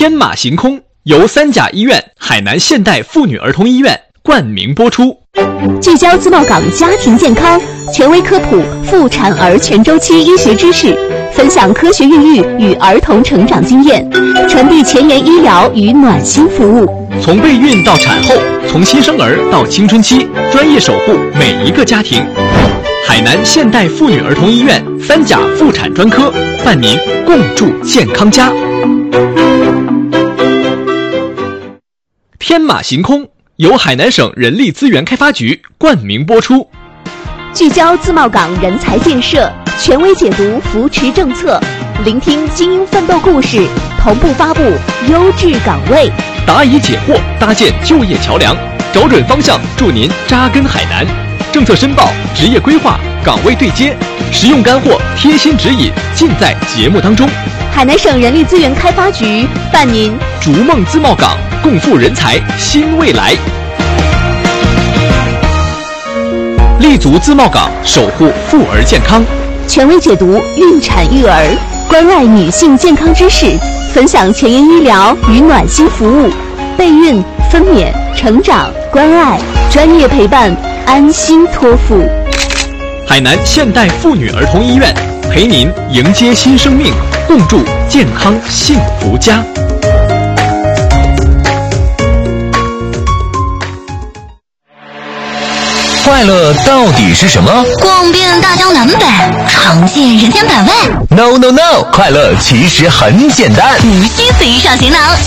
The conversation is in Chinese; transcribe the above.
天马行空由三甲医院海南现代妇女儿童医院冠名播出。 聚焦自贸港家庭健康，权威科普妇产儿全周期医学知识，分享科学孕育与儿童成长经验，传递前沿医疗与暖心服务。 从备孕到产后，从新生儿到青春期，专业守护每一个家庭。海南现代妇女儿童医院三甲妇产专科伴您共筑健康家。天马行空由海南省人力资源开发局冠名播出。 聚焦自贸港人才建设，权威解读扶持政策，聆听精英奋斗故事，同步发布优质岗位， 答疑解惑，搭建就业桥梁，找准方向，助您扎根海南。政策申报、职业规划、岗位对接，实用干货、贴心指引，尽在节目当中。 海南省人力资源开发局伴您逐梦自贸港，共筑人才新未来。立足自贸港，守护妇儿健康， 权威解读孕产育儿，关爱女性健康知识，分享前沿医疗与暖心服务，备孕、分娩、成长、关爱，专业陪伴，安心托付。 海南现代妇女儿童医院陪您迎接新生命，共筑健康幸福家。 快乐到底是什么？ 逛遍大江南北，尝遍人间百味。 No， 快乐其实很简单， 无需随意上行囊，